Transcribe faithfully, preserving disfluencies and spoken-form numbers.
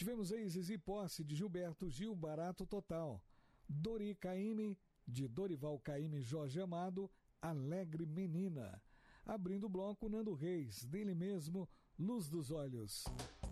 Tivemos aí Zizi Posse, de Gilberto Gil, Barato Total. Dori Caymmi, de Dorival Caymmi Jorge Amado, Alegre Menina. Abrindo o bloco, Nando Reis, dele mesmo, Luz dos Olhos.